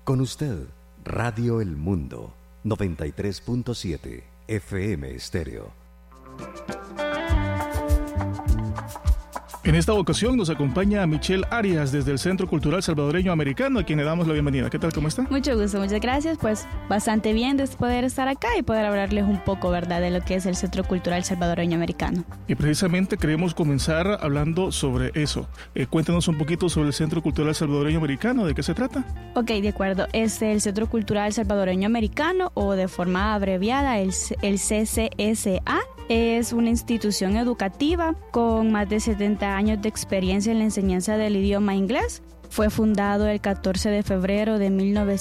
Con usted, Radio El Mundo, 93.7 FM Estéreo. En esta ocasión nos acompaña Michelle Arias desde el Centro Cultural Salvadoreño Americano, a quien le damos la bienvenida. ¿Qué tal? ¿Cómo está? Mucho gusto, muchas gracias. Pues bastante bien de poder estar acá y poder hablarles un poco, ¿verdad?, de lo que es el Centro Cultural Salvadoreño Americano. Y precisamente queremos comenzar hablando sobre eso. Cuéntanos un poquito sobre el Centro Cultural Salvadoreño Americano, ¿de qué se trata? Ok, de acuerdo. Es el Centro Cultural Salvadoreño Americano, o de forma abreviada el CCSA. Es una institución educativa con más de 70 años de experiencia en la enseñanza del idioma inglés. Fue fundado el 14 de febrero de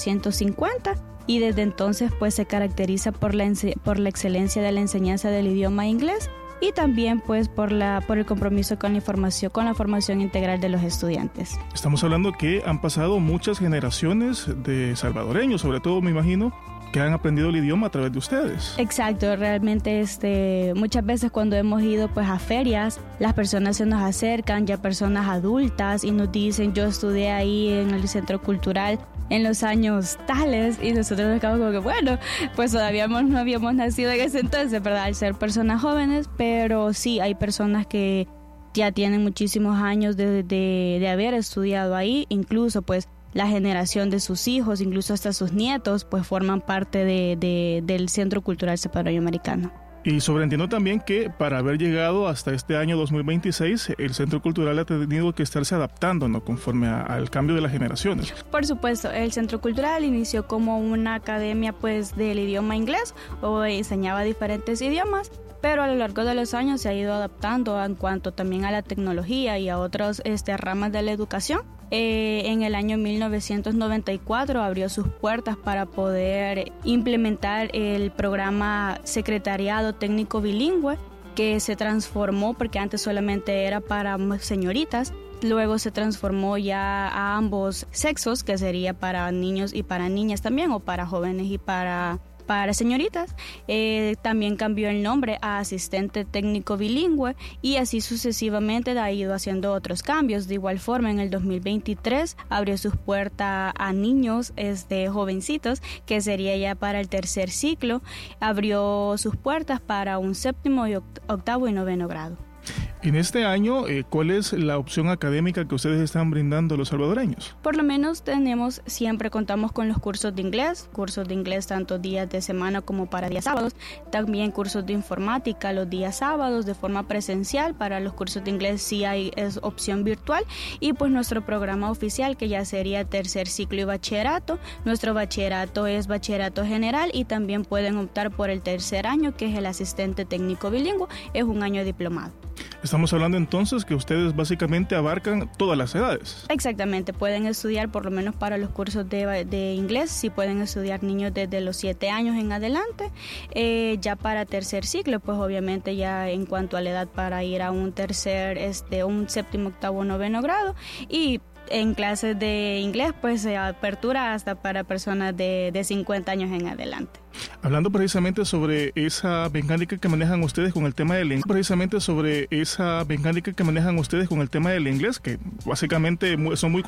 1950 y desde entonces pues se caracteriza por la excelencia de la enseñanza del idioma inglés y también pues por el compromiso con la formación integral de los estudiantes. Estamos hablando que han pasado muchas generaciones de salvadoreños, sobre todo me imagino, que han aprendido el idioma a través de ustedes. Exacto, realmente muchas veces cuando hemos ido pues a ferias, las personas se nos acercan, ya personas adultas, y nos dicen: yo estudié ahí en el centro cultural en los años tales, y nosotros nos quedamos como que bueno, pues todavía no habíamos nacido en ese entonces, ¿verdad?, al ser personas jóvenes, pero sí hay personas que ya tienen muchísimos años de haber estudiado ahí, incluso pues la generación de sus hijos, incluso hasta sus nietos, pues forman parte del Centro Cultural Salvadoreño Americano. Y sobreentiendo también que para haber llegado hasta este año 2026, el Centro Cultural ha tenido que estarse adaptando, ¿no?, conforme al cambio de las generaciones. Por supuesto, el Centro Cultural inició como una academia pues del idioma inglés, o enseñaba diferentes idiomas, pero a lo largo de los años se ha ido adaptando en cuanto también a la tecnología y a otras ramas de la educación. En el año 1994 abrió sus puertas para poder implementar el programa Secretariado Técnico Bilingüe, que se transformó, porque antes solamente era para señoritas. Luego se transformó ya a ambos sexos, que sería para niños y para niñas también, o para jóvenes y para señoritas. También cambió el nombre a Asistente Técnico Bilingüe, y así sucesivamente ha ido haciendo otros cambios. De igual forma, en el 2023 abrió sus puertas a niños jovencitos, que sería ya para el tercer ciclo. Abrió sus puertas para un séptimo, octavo y noveno grado. En este año, ¿cuál es la opción académica que ustedes están brindando a los salvadoreños? Por lo menos siempre contamos con los cursos de inglés tanto días de semana como para días sábados. También cursos de informática los días sábados de forma presencial. Para los cursos de inglés sí es opción virtual. Y pues nuestro programa oficial, que ya sería tercer ciclo y bachillerato. Nuestro bachillerato es bachillerato general, y también pueden optar por el tercer año, que es el Asistente Técnico Bilingüe. Es un año diplomado. Estamos hablando entonces que ustedes básicamente abarcan todas las edades. Exactamente, pueden estudiar por lo menos para los cursos de inglés, sí pueden estudiar niños desde los 7 años en adelante. Ya para tercer ciclo, pues obviamente ya en cuanto a la edad para ir a un séptimo, octavo, noveno grado, y en clases de inglés pues se apertura hasta para personas de 50 años en adelante. Hablando precisamente sobre esa mecánica que manejan ustedes con el tema del inglés, que básicamente son muy